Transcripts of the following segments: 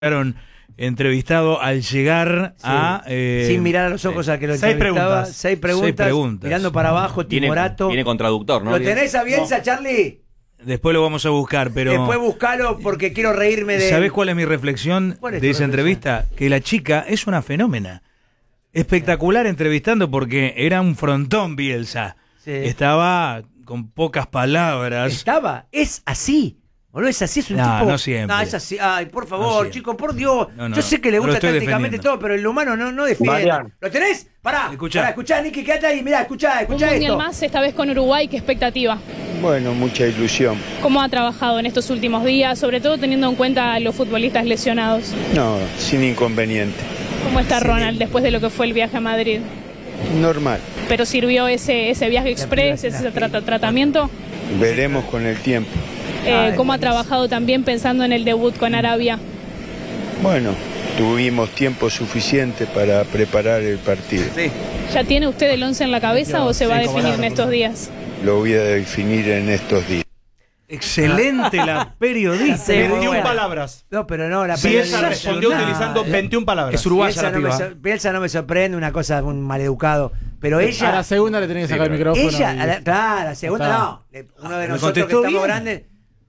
entrevistado al llegar a... sin mirar a los ojos al que lo entrevistaba. Seis preguntas, mirando para abajo, timorato. Viene con traductor, ¿no? ¿Lo tenés a Bielsa, Charlie? Después lo vamos a buscar, pero... Después buscalo porque quiero reírme de... ¿Sabés cuál es mi reflexión de esa entrevista? Que la chica es una fenómena. Espectacular entrevistando porque era un frontón Bielsa. Sí. Estaba con pocas palabras. Es así. ¿O no es así? Es un tipo... No siempre. No, es así. Ay, por favor, no chicos, por Dios. Yo sé que le gusta tácticamente todo, pero el humano no defiende. ¿Lo tenés? Pará, escuchá, Nicky, quédate ahí. Mirá, escuchá esto. Un mundial más, esta vez con Uruguay, ¿qué expectativa? Bueno, mucha ilusión. ¿Cómo ha trabajado en estos últimos días, sobre todo teniendo en cuenta a los futbolistas lesionados? No, sin inconveniente. ¿Cómo está Ronald después de lo que fue el viaje a Madrid? Normal. ¿Pero sirvió ese viaje express, ese tratamiento? Veremos con el tiempo. ¿Cómo ha trabajado también pensando en el debut con Arabia? Bueno, tuvimos tiempo suficiente para preparar el partido. Sí. ¿Ya tiene usted el 11 en la cabeza o se va a definir en estos días? Lo voy a definir en estos días. Excelente la periodista. 21 palabras. No, pero no, la periodista periodista respondió utilizando 21 palabras. Es uruguaya Bielsa no me sorprende, una cosa, un maleducado. Pero ella... A la segunda le tenés que sacar el micrófono. Ella, a la segunda no. Uno de nosotros que estamos grandes...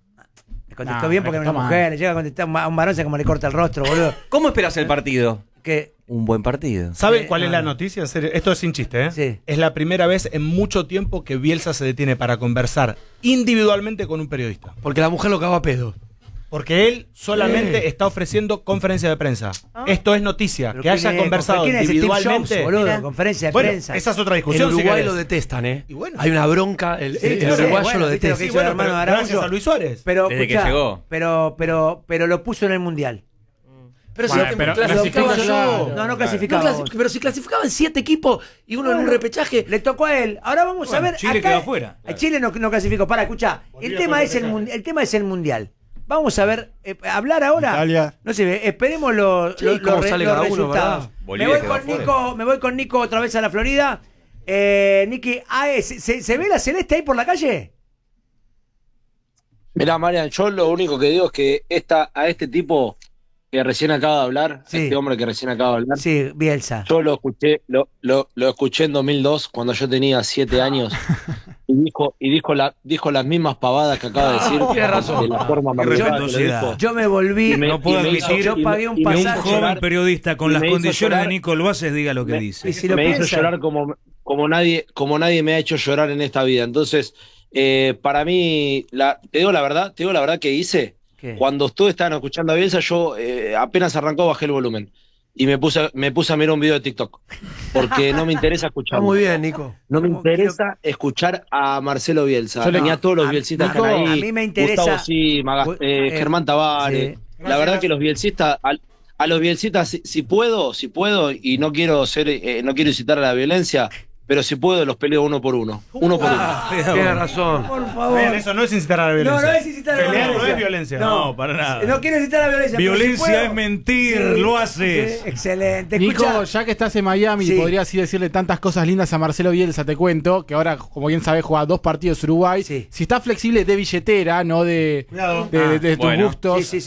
Le contestó bien porque era una mujer, le llega a contestar a un varón, se como le corta el rostro, boludo. ¿Cómo esperas el partido? Que un buen partido. ¿Saben cuál es la noticia? Esto es sin chiste, ¿eh? Sí. Es la primera vez en mucho tiempo que Bielsa se detiene para conversar individualmente con un periodista. Porque la mujer lo caga a pedo. Porque él solamente está ofreciendo conferencia de prensa. Esto es noticia. Que haya conversado individualmente. Boludo, conferencia de prensa. Esa es otra discusión. En Uruguay lo detestan, ¿eh? Y bueno, hay una bronca. El uruguayo lo detesta. Sí, bueno, pero gracias a Luis Suárez. Pero, desde que llegó. Pero lo puso en el Mundial. Pero si clasificaba yo. No clasificaba. Pero si clasificaban 7 equipos y uno en un repechaje. Le tocó a él. Ahora vamos a ver. Chile quedó afuera. Chile no clasificó. Escuchá. El tema es el Mundial. Vamos a ver, hablar ahora. Italia. No sé, esperemos los resultados. Me voy con Nico otra vez a la Florida. Nicky, ¿se ve la celeste ahí por la calle? Mirá, Marian, yo lo único que digo es que a este tipo que recién acaba de hablar, este hombre que recién acaba de hablar, Bielsa. Yo lo escuché en 2002 cuando yo tenía 7 años y dijo las mismas pavadas que acaba de decir. Tiene razón. De la forma más yo me volví, no puedo admitir yo pagué un pasaje. Un joven periodista con las condiciones de Nico Loaces diga lo que dice. Y si me hizo llorar como nadie me ha hecho llorar en esta vida. Entonces, para mí, te digo la verdad que hice. ¿Qué? Cuando ustedes estaban escuchando a Bielsa, yo apenas arrancó, bajé el volumen. Y me puse a mirar un video de TikTok. Porque no me interesa escuchar. Muy bien, Nico. No me interesa escuchar a Marcelo Bielsa. Tenía todos los bielcistas que están ahí. A mí me interesa. Gustavo Sima, Germán Tavares. Sí. La verdad que los bielcistas, a los bielcistas, si puedo, y no quiero incitar a la violencia, pero si puedo, los peleo uno por uno. Tienes razón. Por favor. Eso no es incitar a la violencia. No es incitar a la violencia. No es violencia. No, para nada. No quiero incitar a la violencia. Violencia es mentir, lo haces. Sí, excelente. Nico, ya que estás en Miami, podrías así decirle tantas cosas lindas a Marcelo Bielsa, te cuento, que ahora, como bien sabes, juega 2 partidos Uruguay. Sí. Si está flexible de billetera, no de tus gustos. Sí.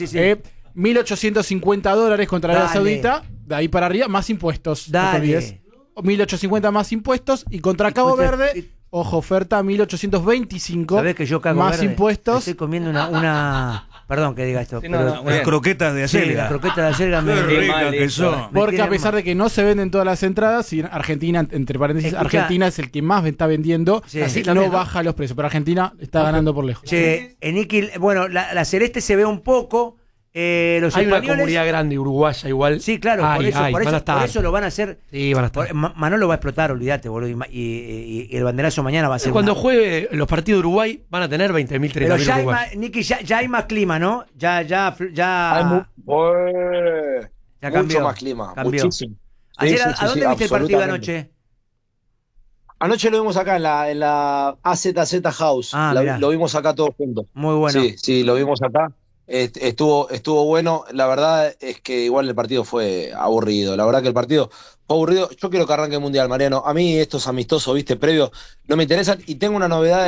$1.850 contra Arabia Saudita, de ahí para arriba, más impuestos. Dale. 1.850 más impuestos y contra Cabo Verde, ojo, oferta 1.825. ¿Sabés que yo Cabo más Verde impuestos? Estoy comiendo una perdón que diga esto. Unas croquetas de acelga. Sí, las croquetas de acelga me ricas que son. Porque a pesar de que no se venden todas las entradas, y Argentina, entre paréntesis, Argentina es el que más está vendiendo, así no baja los precios, pero Argentina está ganando por lejos. Nicky, bueno, la celeste se ve un poco. Hay una comunidad grande uruguaya igual. Sí, claro, por eso lo van a hacer. Sí, van a estar. Manolo va a explotar, olvídate, boludo. Y el banderazo mañana va a ser. Cuando juegue los partidos de Uruguay van a tener 20.000, 30.000 uruguayos. Nicky, ya hay más clima, ¿no? Ya cambió. Mucho más clima, muchísimo. Ayer, ¿a dónde viste el partido anoche? Anoche lo vimos acá en la AZZ House. Lo vimos acá todos juntos. Muy bueno. Sí, lo vimos acá. Estuvo bueno. La verdad es que igual el partido fue aburrido. La verdad que el partido Fue aburrido. Yo quiero que arranque el Mundial, Mariano. A mí estos amistosos, viste, previos, no me interesan. Y tengo una novedad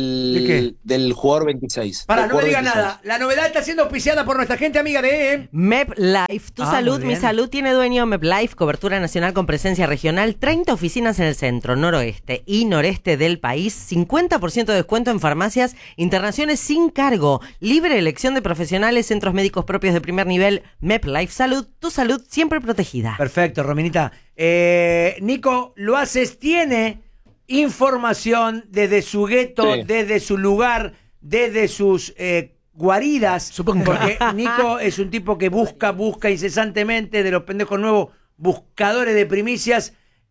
del jugador 26. No me digas nada. La novedad está siendo auspiciada por nuestra gente amiga de MepLife. Tu salud, mi salud tiene dueño. MepLife, cobertura nacional con presencia regional. 30 oficinas en el centro, noroeste y noreste del país. 50% de descuento en farmacias. Internaciones sin cargo. Libre elección de profesionales. Centros médicos propios de primer nivel. MepLife Salud. Tu salud siempre protegida. Perfecto, Rominita. Nico Luaces tiene información desde su gueto, desde su lugar, desde sus guaridas. Supongo. Porque Nico es un tipo que busca incesantemente de los pendejos nuevos, buscadores de primicias.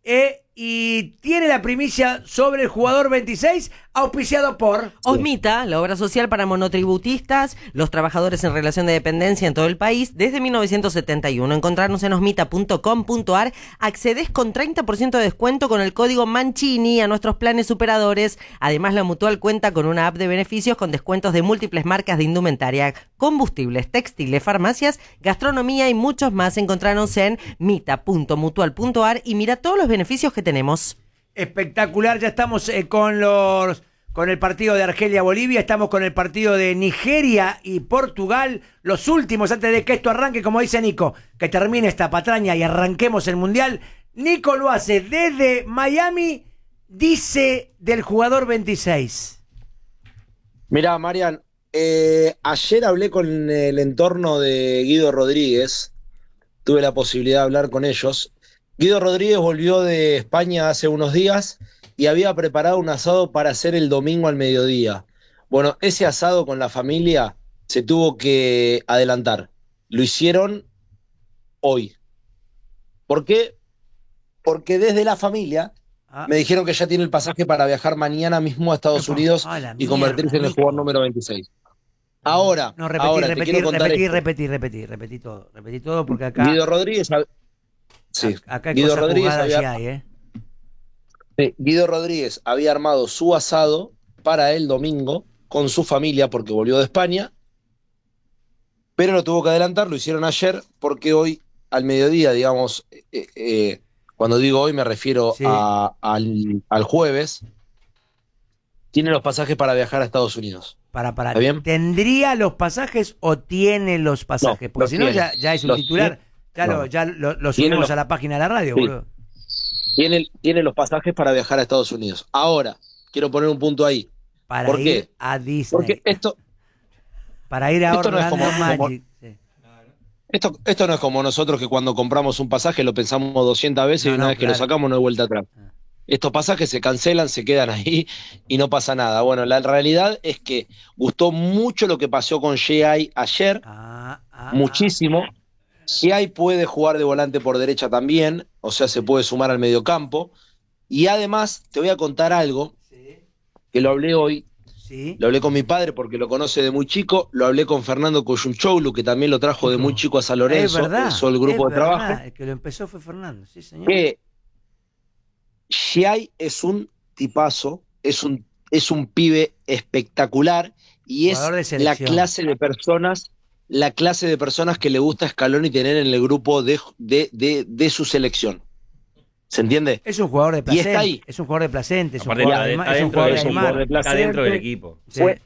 Y tiene la primicia sobre el jugador 26, auspiciado por Osmita, la obra social para monotributistas, los trabajadores en relación de dependencia en todo el país, desde 1971. Encontrarnos en osmita.com.ar. Accedes con 30% de descuento con el código Mancini a nuestros planes superadores. Además, la Mutual cuenta con una app de beneficios con descuentos de múltiples marcas de indumentaria, combustibles, textiles, farmacias, gastronomía y muchos más. Encontrarnos en mita.mutual.ar y mira todos los beneficios que tenemos. Espectacular, ya estamos con el partido de Argelia-Bolivia, estamos con el partido de Nigeria y Portugal, los últimos antes de que esto arranque, como dice Nico, que termine esta patraña y arranquemos el Mundial. Nico lo hace desde Miami, dice del jugador 26. Mirá, Marian, ayer hablé con el entorno de Guido Rodríguez, tuve la posibilidad de hablar con ellos. Guido Rodríguez volvió de España hace unos días y había preparado un asado para hacer el domingo al mediodía. Bueno, ese asado con la familia se tuvo que adelantar. Lo hicieron hoy. ¿Por qué? Porque desde la familia me dijeron que ya tiene el pasaje para viajar mañana mismo a Estados Unidos y convertirse en el jugador número 26. Ahora, repetí todo porque acá Guido Rodríguez... Sí, acá hay Guido Rodríguez Guido Rodríguez había armado su asado para el domingo con su familia porque volvió de España, pero lo tuvo que adelantar, lo hicieron ayer porque hoy al mediodía, digamos, cuando digo hoy me refiero al jueves, tiene los pasajes para viajar a Estados Unidos. ¿Está bien? ¿Tendría los pasajes o tiene los pasajes? No, porque si no ya es un titular. Ya lo subimos a la página de la radio, boludo. Tiene los pasajes para viajar a Estados Unidos. Ahora, quiero poner un punto ahí. ¿Por qué? A Disney. Porque para ir a Orlando Magic. Esto no es como nosotros que cuando compramos un pasaje lo pensamos 200 veces y una vez que lo sacamos no hay vuelta atrás. Estos pasajes se cancelan, se quedan ahí y no pasa nada. Bueno, la realidad es que gustó mucho lo que pasó con Shea ayer. Muchísimo. Shea puede jugar de volante por derecha también, o sea, se puede sumar al mediocampo. Y además, te voy a contar algo, que lo hablé hoy, lo hablé con mi padre porque lo conoce de muy chico, lo hablé con Fernando Coyunchoulu, que también lo trajo de muy chico a San Lorenzo, empezó el grupo de trabajo. El que lo empezó fue Fernando, sí, señor. Que Shea es un tipazo, es un pibe espectacular y es la clase de personas que le gusta a Scaloni tener en el grupo de su selección. ¿Se entiende? Es un jugador de placente. Y está ahí. Es un jugador de placente. Está dentro del equipo.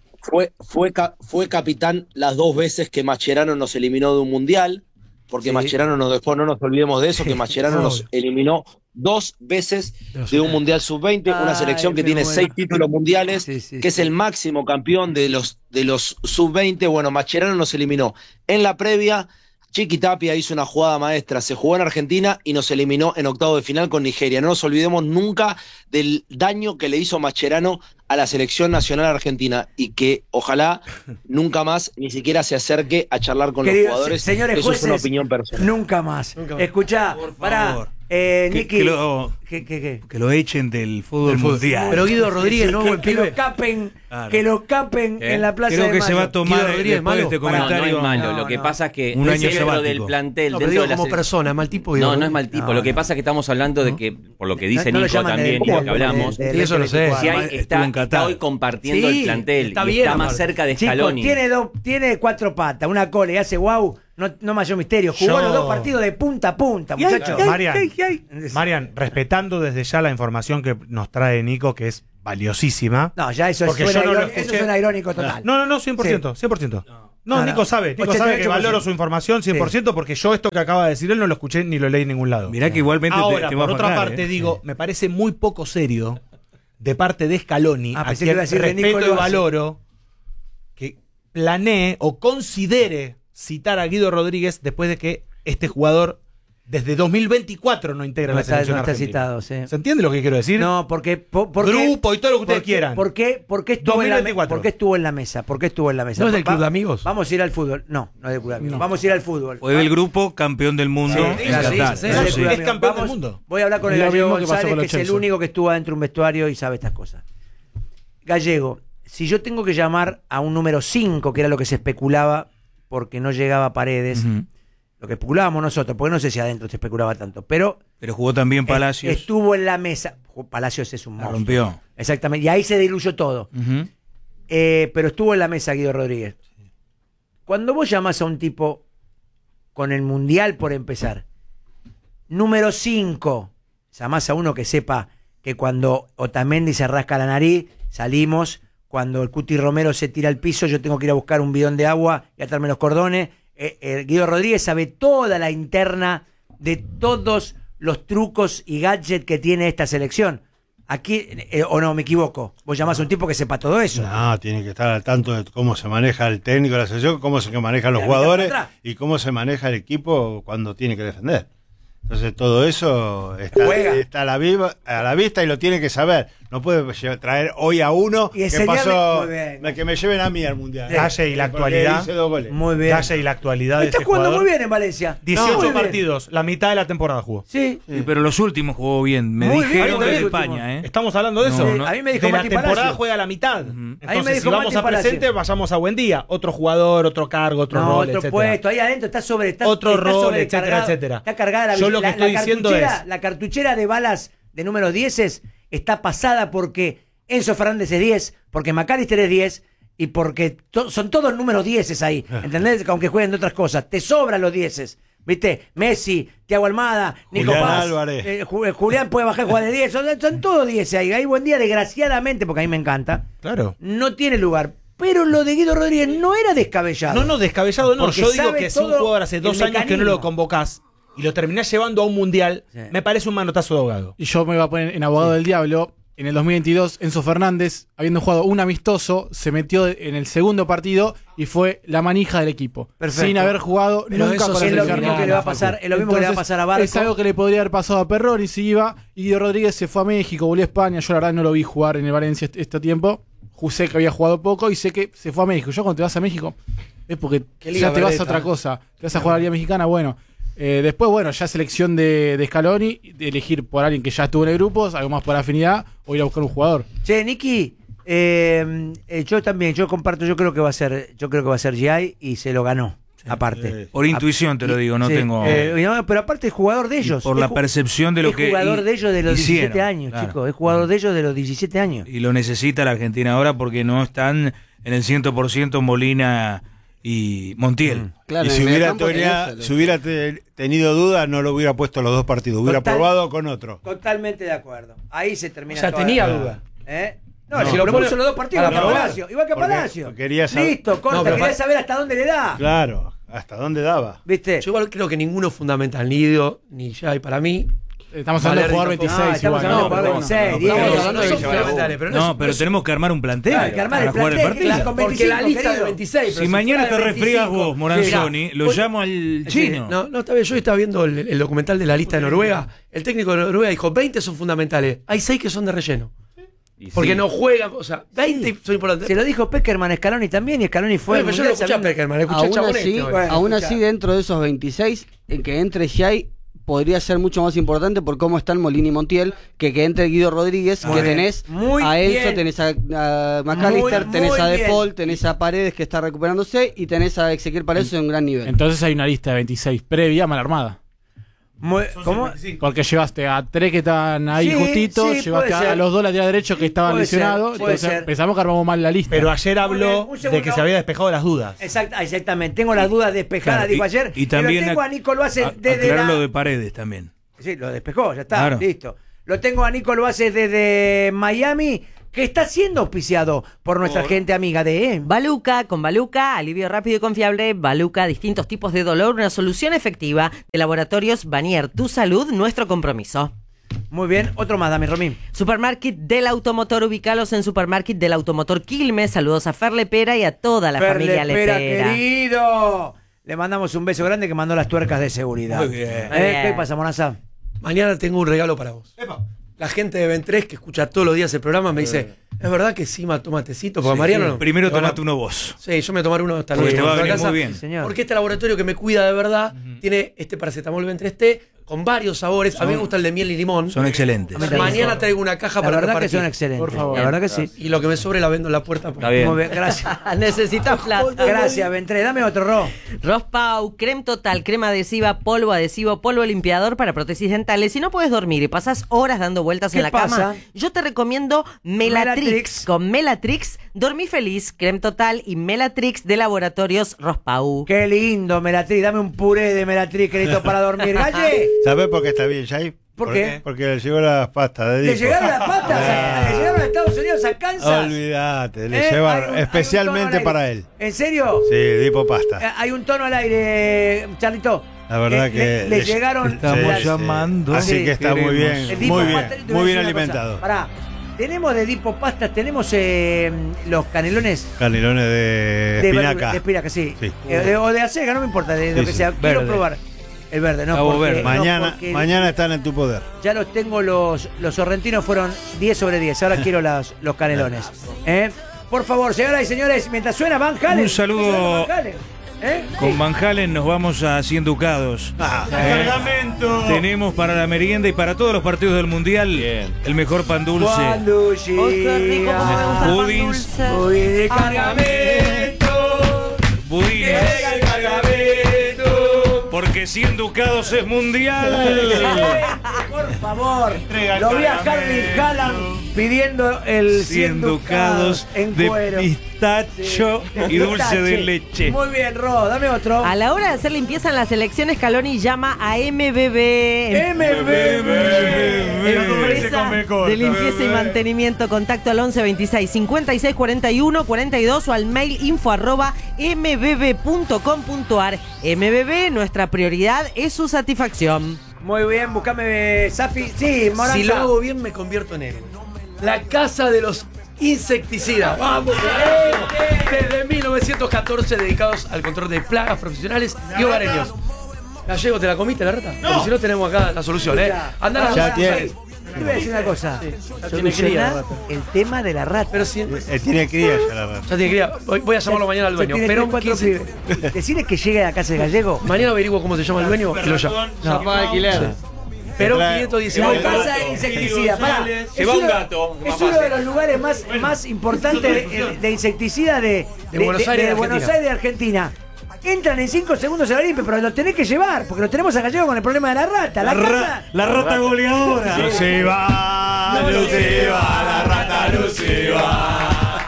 Fue capitán las 2 veces que Mascherano nos eliminó de un mundial, porque Mascherano nos dejó, no nos olvidemos de eso, que Mascherano nos eliminó 2 veces de un mundial sub-20, una selección que tiene 6 títulos mundiales, que es el máximo campeón de los sub-20. Bueno, Mascherano nos eliminó en la previa. Chiqui Tapia hizo una jugada maestra, se jugó en Argentina y nos eliminó en octavo de final con Nigeria. No nos olvidemos nunca del daño que le hizo Mascherano a la selección nacional argentina y que ojalá nunca más ni siquiera se acerque a charlar con los jugadores. Señores eso jueces, es una opinión personal. Nunca más. Escuchá, pará. Nicky, que lo echen del fútbol mundial. Pero Guido Rodríguez, ¿no? Que lo capen en la Plaza de Mayo. Creo que se va a tomar después de este comentario. No es malo, lo que pasa es que un año dentro del plantel, dentro de como persona, mal tipo. No es mal tipo. Lo que pasa es que estamos hablando de que, por lo que dice Nico también, y lo que hablamos, eso lo sé. Está hoy compartiendo el plantel y está más cerca de Scaloni. Tiene 4 patas, una cola y hace guau. no mayor misterio. Jugó los 2 partidos de punta a punta, muchachos. Marian, respetando desde ya la información que nos trae Nico, que es valiosísima. No, ya eso suena irónico total. No, 100%, 100%. No, Nico sabe que valoro su información 100% porque yo esto que acaba de decir él no lo escuché ni lo leí en ningún lado. Mirá que igualmente ahora, te va por a otra faltar, parte, digo, me parece muy poco serio de parte de Scaloni, a quien respeto y valoro, que planee o considere citar a Guido Rodríguez después de que este jugador desde 2024 no integra la selección argentina. Citado, sí. ¿Se entiende lo que quiero decir? No, porque grupo y todo lo que ustedes quieran. ¿Por qué estuvo en la mesa? ¿Por qué estuvo en la mesa? ¿No es del club de amigos? Vamos a ir al fútbol. No es del club de amigos. Vamos a ir al fútbol. Fue del grupo campeón del mundo. Es campeón del mundo. Voy a hablar con el Gallego González, que es el único que estuvo adentro de un vestuario y sabe estas cosas. Gallego, si yo tengo que llamar a un número 5, que era lo que se especulaba porque no llegaba a Paredes, lo que especulábamos nosotros, porque no sé si adentro se especulaba tanto, pero jugó también Palacios. Estuvo en la mesa. Palacios es un monstruo. Rompió. Exactamente, y ahí se diluyó todo. Pero estuvo en la mesa Guido Rodríguez. Cuando vos llamás a un tipo con el Mundial por empezar, número 5, llamás a uno que sepa que cuando Otamendi se rasca la nariz, salimos, cuando el Cuti Romero se tira al piso, yo tengo que ir a buscar un bidón de agua y atarme los cordones. Guido Rodríguez sabe toda la interna de todos los trucos y gadgets que tiene esta selección. Aquí, o no, me equivoco, vos llamás a un tipo que sepa todo eso. No, tiene que estar al tanto de cómo se maneja el técnico de la selección, cómo se manejan los jugadores y cómo se maneja el equipo cuando tiene que defender. Entonces todo eso está a la vista y lo tiene que saber. No puede traer hoy a uno que pasó, que me lleven a mí al Mundial. Calle y la actualidad. Muy bien. Calle y la actualidad de está ese jugando jugador. Muy bien en Valencia. 18 partidos, la mitad de la temporada jugó. Sí. Pero los últimos jugó bien. Me dijeron de España. Estamos hablando de eso. A mí me dijo de Mati la temporada Palacio. juega la mitad. Entonces, a mí me dijo si vamos Mati a presente, Palacio. vayamos a buen día. Otro jugador, otro cargo, otro rol, otro etcétera. puesto. Ahí adentro está otro rol, etcétera, etcétera. Está cargada Yo lo que estoy diciendo es la cartuchera de balas de número 10 está pasada porque Enzo Fernández es 10, porque McAllister es 10 y porque son todos números 10 ahí, ¿entendés? Aunque jueguen de otras cosas, te sobran los 10, ¿viste? Messi, Thiago Almada, Nico Paz, Julián puede bajar y jugar de 10, son todos 10 ahí. Hay buen día, desgraciadamente, porque a mí me encanta. Claro. No tiene lugar. Pero lo de Guido Rodríguez no era descabellado. No, descabellado no. Porque yo digo que si un jugador hace 2 años que no lo convocás y lo terminás llevando a un mundial, me parece un manotazo de abogado. Y yo me iba a poner en abogado del diablo. En el 2022, Enzo Fernández, habiendo jugado un amistoso, se metió en el segundo partido y fue la manija del equipo. Perfecto. Sin haber jugado nunca con es lo mismo que le va a pasar, es lo mismo que le va a pasar a Barco. Es algo que le podría haber pasado a Perroni si iba. Y Guido Rodríguez se fue a México, volvió a España. Yo la verdad no lo vi jugar en el Valencia este tiempo. Sé que había jugado poco y sé que se fue a México. Yo cuando te vas a México es porque ya te vas a otra cosa. Te vas a jugar a la Liga Mexicana, bueno. Después, bueno, ya selección de Scaloni, de elegir por alguien que ya estuvo en el grupo, algo más por afinidad, o ir a buscar un jugador. Che, Niki, yo también, yo creo que va a ser Giai y se lo ganó. Aparte. Por intuición te lo digo, no tengo. Pero aparte es jugador de ellos. Por la percepción de lo que. Es jugador de ellos de los 17 años, claro. chicos. Es jugador de ellos de los 17 años. Y lo necesita la Argentina ahora porque no están en el 100% Molina y Montiel. Claro, y si hubiera tenido dudas, no lo hubiera puesto los 2 partidos. Hubiera probado con otro. Totalmente de acuerdo. Ahí se termina. O sea, tenía duda. No, si lo puso los 2 partidos, igual que a Palacio. Listo, corta, quería saber hasta dónde le da. Claro, hasta dónde daba. ¿Viste? Yo igual creo que ninguno es fundamental, ni Guido, ni Giai para mí. Estamos hablando de jugador 26. Estamos hablando de jugador 26. No, pero tenemos que armar un plantel. Hay que armar el plantel. Porque la lista de 26. Si mañana te resfrías vos, Moranzoni, lo llamo al chino. No, está bien. Yo estaba viendo el documental de la lista de Noruega. El técnico de Noruega dijo: 20 son fundamentales. Hay 6 que son de relleno. Porque no juegan, o sea, 20 son importantes. Se lo dijo Peckerman, Scaloni también, y Scaloni fue. Pero yo no escuché a Peckerman, escuché a Chabonet. Aún así, dentro de esos 26, en que entre Giai podría ser mucho más importante por cómo están Molina y Montiel que entre Guido Rodríguez, que tenés a Enzo, tenés a McAllister, tenés a De Paul, tenés a Paredes que está recuperándose y tenés a Ezequiel Palacios en un gran nivel. Entonces hay una lista de 26 previa mal armada. ¿Cómo? Porque llevaste a 3 que están ahí justitos, llevaste a los 2 laterales derechos que estaban lesionados. Entonces pensamos que armamos mal la lista. Pero ayer habló de que se había despejado las dudas. Exactamente, tengo las dudas despejadas, dijo ayer. Y también tengo a Nico Loaces desde lo de Paredes también. Sí, lo despejó, ya está, listo. Lo tengo a Nico Loaces desde Miami, que está siendo auspiciado por nuestra gente amiga de Baluca. Con Baluca, alivio rápido y confiable. Baluca, distintos tipos de dolor, una solución efectiva. De Laboratorios Vanier, tu salud, nuestro compromiso. Muy bien, otro más, dame, Romín. Supermarket del Automotor, ubicalos en Supermarket del Automotor Quilmes. Saludos a Fer Lepera y a toda la familia Lepera. Querido. Le mandamos un beso grande que mandó las tuercas de seguridad. Muy bien. ¿Qué pasa, Monaza? Mañana tengo un regalo para vos. La gente de Ben3 que escucha todos los días el programa me dice, ¿es verdad que Sima toma tecito? Porque Mariano no. Primero tomate uno vos. Sí, yo me voy a tomar uno esta noche. Te va a venir muy bien. Porque este laboratorio que me cuida de verdad tiene este paracetamol Ben3T con varios sabores. A mí me gusta el de miel y limón. Son excelentes. Mañana traigo una caja para repartir. La verdad repartir. que son excelentes. Por favor. La verdad que sí. Y lo que me sobre la vendo en la puerta. Está bien. Muy bien, gracias. Necesitas plata. Gracias, Ben3. Dame otro, Ro. Rospau, crema total, crema adhesiva, polvo adhesivo, polvo limpiador para prótesis dentales. Si no puedes dormir y pasas horas dando vueltas en la cama, yo te recomiendo Melatrix. Con Melatrix, dormí feliz, crema total y Melatrix de Laboratorios Rospau. Qué lindo, Melatrix. Dame un puré de Melatrix, querido, para dormir. ¿Galle? ¿Sabés por qué está bien, Jay? ¿Por qué? Porque le llegó las pastas de Dipo. ¿Le llegaron las pastas? ¿Le llegaron a Estados Unidos, a Kansas? Olvídate, le llevan especialmente para él. ¿En serio? Sí, Dipo Pasta. Hay un tono al aire, Charlito. La verdad que le llegaron. Estamos llamando. Así que está muy bien, muy bien alimentado. Pará. Tenemos de Dipo Pastas, tenemos los canelones. Canelones de espinaca. De espinaca, sí. O de acelga, no me importa, de lo que sea. Quiero probar. El verde, no. Porque, mañana están en tu poder. Ya los tengo, los sorrentinos fueron 10 sobre 10. Ahora quiero los canelones. Por favor, señoras y señores, mientras suena Van Halen. Un saludo. Con Van Halen nos vamos a 100 ducados. Tenemos para la merienda y para todos los partidos del Mundial el mejor pan dulce. Pan dulce. Budins. Budín de cargamento. Budines. Porque 100 ducados es mundial. Por favor. Lo vi a Carly Haaland pidiendo el 100 ducados en cuero. De pistacho y dulce de leche. Muy bien, Ro, dame otro. A la hora de hacer limpieza en las elecciones, Scaloni llama a MBB. Empresa de limpieza y mantenimiento. Contacto al 11 26 56 41 42 o al mail info@mbb.com.ar. MBB, nuestra prioridad es su satisfacción. Muy bien, buscame Safi. Sí, Moranza. Si lo hago bien, me convierto en él. La casa de los insecticidas. ¡Vamos! Desde 1914 dedicados al control de plagas profesionales y hogareños. Gallego, ¿te la comiste la rata? Porque si no tenemos acá la solución, Andá a la Te voy a decir una cosa. Solucioná el tema de la rata. Pero si tiene cría ya la rata. Ya tiene cría. Voy a llamarlo mañana al dueño. Pero decirle que llegue a la casa de Gallego. Mañana averiguo cómo se llama el dueño y lo llamo. No, para alquiler. Pero 519. La casa de insecticida. Se va un gato. Es uno de los lugares más importantes de insecticida de Buenos Aires, de Argentina. Entran en 5 segundos a la limpia, pero lo tenés que llevar, porque lo tenemos a Gallego con el problema de la rata. La rata goleadora. Luciba, la rata Luciba.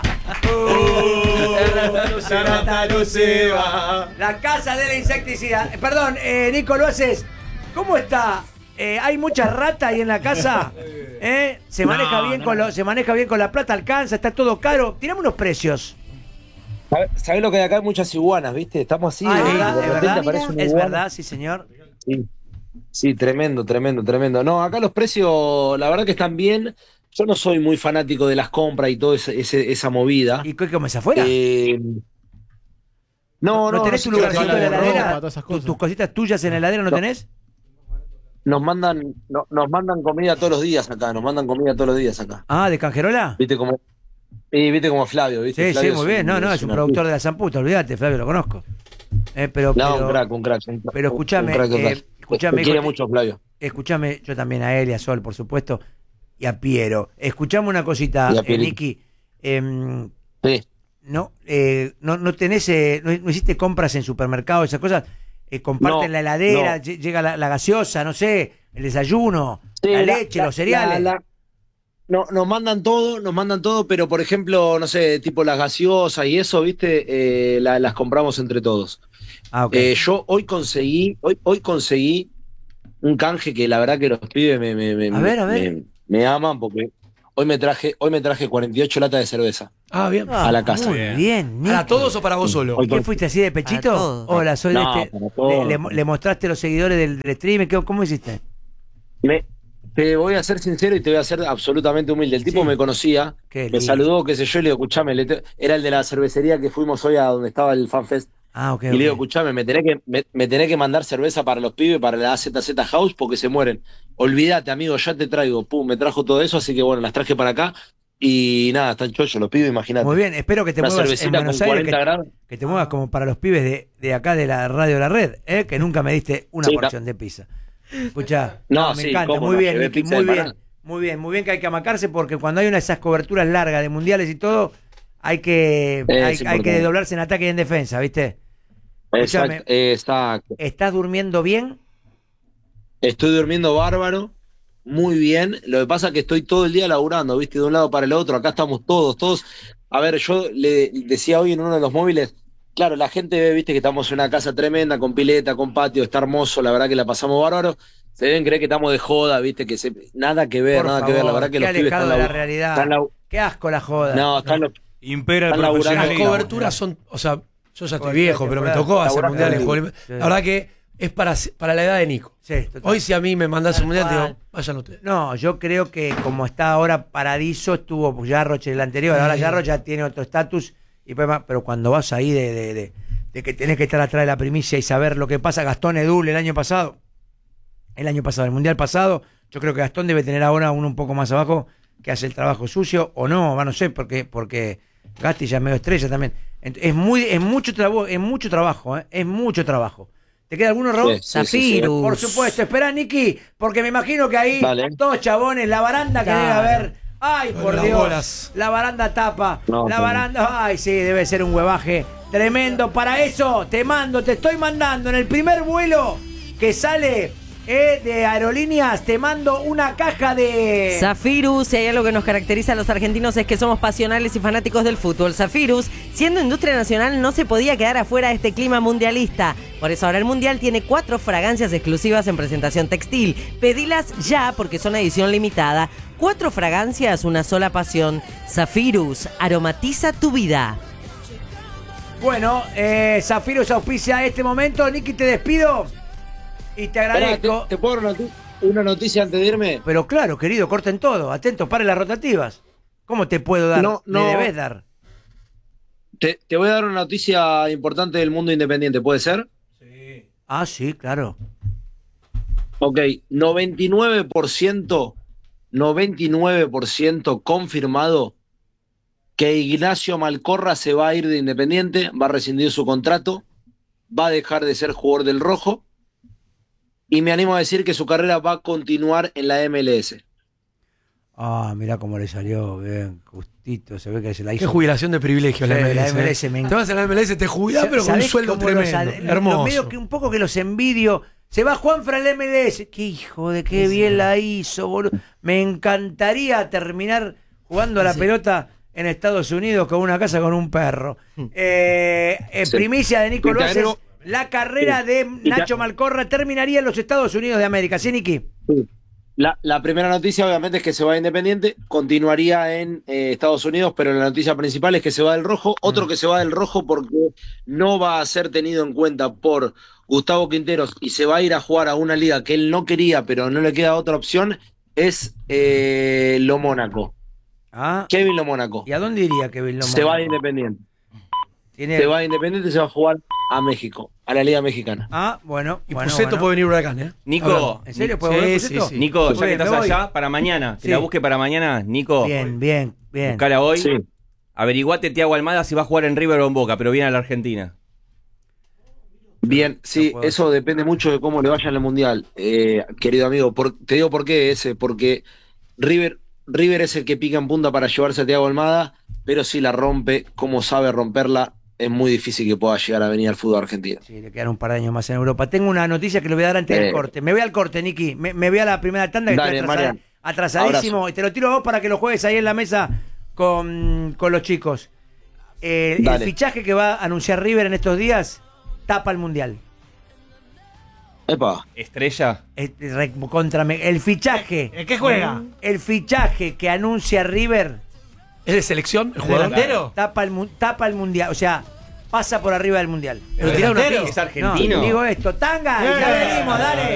La rata Luciba. La casa de la insecticida. Perdón, Nico Loaces, ¿cómo está? ¿Hay mucha rata ahí en la casa? ¿Se maneja bien con la plata? ¿Alcanza? ¿Está todo caro? Tirame unos precios. ¿Sabés lo que hay acá? Hay muchas iguanas, ¿viste? Estamos así. Es verdad, sí, señor. Sí, tremendo. No, acá los precios, la verdad que están bien. Yo no soy muy fanático de las compras y toda esa movida. ¿Y qué comes afuera? ¿No tenés tu lugarcito en la heladera? ¿Tus cositas tuyas en la heladera no tenés? Nos mandan comida todos los días acá. Ah, ¿de Canjerola? ¿Viste cómo Flavio, ¿viste? Sí, Flavio muy bien. No, es un productor de la Zamputa, olvídate, Flavio, lo conozco. Un crack. Pero escúchame, Me quiere mucho, Flavio. Escúchame, yo también a él y a Sol, por supuesto, y a Piero. Escuchame una cosita, Niki. Sí. No tenés, no hiciste compras en supermercados, esas cosas. comparten la heladera, llega la gaseosa, no sé, el desayuno, la leche, los cereales. No, nos mandan todo, pero por ejemplo, no sé, tipo las gaseosas y eso, ¿viste? Las compramos entre todos. Okay. Yo hoy conseguí un canje que la verdad que los pibes me aman, porque hoy me traje 48 latas de cerveza. Bien. A la casa. Muy bien. ¿Para todos o para vos solo? ¿Y qué fuiste así de pechito? Hola, soy ¿Le mostraste a los seguidores del stream? ¿Cómo hiciste? Te voy a ser sincero y te voy a ser absolutamente humilde. El tipo me conocía, me saludó, qué sé yo, y le digo, escuchame, era el de la cervecería que fuimos hoy a donde estaba el FanFest. Y le digo, escuchame, me tenés que mandar cerveza para los pibes, para la AZZ House, porque se mueren. Olvídate, amigo, ya te traigo. Pum, me trajo todo eso, así que bueno, las traje para acá. Y nada, están chochos los pibes, imagínate. Muy bien, espero que te muevas en Buenos Aires, que te muevas como para los pibes de acá de la radio de la red, que nunca me diste una porción de pizza. Escuchá, me encanta, muy bien, Nicky, muy bien que hay que amacarse, porque cuando hay una de esas coberturas largas de mundiales y todo, hay que doblarse en ataque y en defensa, ¿viste? Escúchame, exacto. ¿Estás durmiendo bien? Estoy durmiendo bárbaro, muy bien. Lo que pasa es que estoy todo el día laburando, ¿viste? De un lado para el otro. Acá estamos todos. A ver, yo le decía hoy en uno de los móviles, claro, la gente ve, ¿viste? Que estamos en una casa tremenda, con pileta, con patio, está hermoso, la verdad que la pasamos bárbaro. Se deben creer que estamos de joda, ¿viste? Nada que ver, la verdad que los pibes están de la realidad. Qué asco la joda. No, impera el profesionalismo. Las coberturas son, o sea, yo ya estoy viejo, pero me tocó hacer mundiales. La verdad que es para la edad de Nico. Sí, hoy si a mí me mandás un mundial, te digo, vayan ustedes. No, yo creo que como está ahora Paradiso, estuvo Jarroch el anterior, ahora Jarroch ya tiene otro estatus, pero cuando vas ahí de que tenés que estar atrás de la primicia y saber lo que pasa, Gastón Edul el año pasado, el mundial pasado, yo creo que Gastón debe tener ahora uno un poco más abajo que hace el trabajo sucio, o no sé, porque Gasti ya es medio estrella también. Es mucho trabajo. ¿Te queda alguno, Raúl? Zafirus. Por supuesto. Espera, Nicky, porque me imagino que ahí todos chabones, la baranda que debe haber. Ay, por Dios. Bolas. La baranda tapa. Baranda. Ay, sí, debe ser un huevaje tremendo. Para eso te estoy mandando en el primer vuelo que sale de aerolíneas, te mando una caja de Zafirus. Si hay algo que nos caracteriza a los argentinos es que somos pasionales y fanáticos del fútbol. Zafirus, siendo industria nacional, no se podía quedar afuera de este clima mundialista. Por eso ahora el mundial tiene 4 fragancias exclusivas en presentación textil. Pedilas ya porque son edición limitada. 4 fragancias, una sola pasión. Zafirus, aromatiza tu vida. Bueno, Zafirus auspicia este momento. Nicky, te despido y te agradezco. ¿Te puedo dar una noticia antes de irme? Pero claro, querido, corten todo. Atentos, paren las rotativas. ¿Cómo te puedo dar? No. Me debes dar. Te voy a dar una noticia importante del mundo independiente, ¿puede ser? Sí. Ah, sí, claro. Ok, 99% confirmado que Ignacio Malcorra se va a ir de Independiente, va a rescindir su contrato, va a dejar de ser jugador del Rojo, y me animo a decir que su carrera va a continuar en la MLS. Ah, mirá cómo le salió bien, justito, se ve que se la hizo. Qué jubilación de privilegio la MLS. La MLS te vas a la MLS, te jubilás, pero con un sueldo tremendo, hermoso. Medio que un poco que los envidio. Se va Juanfra al MLS. Qué hijo de qué bien la hizo, boludo. Me encantaría terminar jugando a la pelota en Estados Unidos con una casa con un perro. Primicia de Nico Loaces. La carrera de Nacho Malcorra terminaría en los Estados Unidos de América. ¿Sí, Nicky? Sí. La primera noticia obviamente es que se va a Independiente, continuaría en Estados Unidos, pero la noticia principal es que se va del Rojo. Otro que se va del Rojo porque no va a ser tenido en cuenta por Gustavo Quinteros y se va a ir a jugar a una liga que él no quería, pero no le queda otra opción, es Lo Mónaco. Kevin Lo Mónaco. ¿Y a dónde iría Kevin Lo Mónaco? Se va de Independiente. Se va de Independiente y se va a jugar a México, a la Liga Mexicana. Bueno. Y Puceto puede venir Huracán, ¿eh? Nico. ¿En serio puede venir Puceto? Sí. Nico, ya que estás allá, para mañana. Que la busque para mañana, Nico. Bien. Buscala hoy. Sí. Averiguate Thiago Almada si va a jugar en River o en Boca, pero viene a la Argentina. Bien, sí, eso depende mucho de cómo le vaya en el Mundial, querido amigo. Te digo por qué porque River es el que pica en punta para llevarse a Thiago Almada, pero si la rompe, como sabe romperla es muy difícil que pueda llegar a venir al fútbol argentino. Sí, le quedan un par de años más en Europa. Tengo una noticia que le voy a dar antes del corte. Me voy al corte, Niki. Me voy a la primera tanda que Dale, estoy atrasadísimo. Abrazo. Y te lo tiro a vos para que lo juegues ahí en la mesa con los chicos. El fichaje que va a anunciar River en estos días tapa el Mundial. Epa. Estrella. El fichaje. ¿En qué juega? El fichaje que anuncia River. ¿Es de selección? ¿El jugador entero? Tapa el Mundial. O sea, pasa por arriba del Mundial. Pero tira una ¿Es argentino? No, digo esto. Tanga, ya venimos, dale.